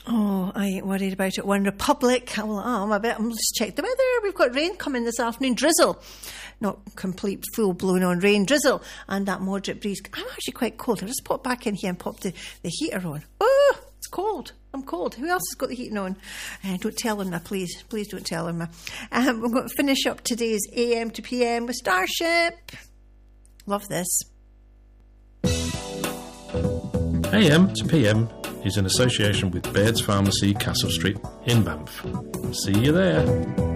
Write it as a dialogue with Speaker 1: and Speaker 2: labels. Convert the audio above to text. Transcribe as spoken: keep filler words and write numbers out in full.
Speaker 1: Oh, I ain't worried about it. One Republic. Well, I'm a bit. Let's check the weather. We've got rain coming this afternoon. Drizzle. Not complete, full-blown on rain. Drizzle. And that moderate breeze. I'm actually quite cold. I'll just pop back in here and pop the, the heater on. Oh, it's cold. I'm cold. Who else has got the heating on? Uh, don't tell on me, please. Please don't tell on me. Um, we're going to finish up today's A M to P M with Starship. Love this.
Speaker 2: A M to P M is in association with Baird's Pharmacy, Castle Street in Banff. See you there.